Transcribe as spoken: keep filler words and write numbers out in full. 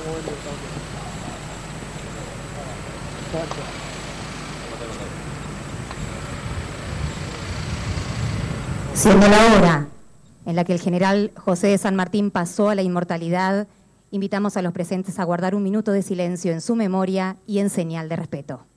Siendo la hora en la que el general José de San Martín pasó a la inmortalidad, invitamos a los presentes a guardar un minuto de silencio en su memoria y en señal de respeto.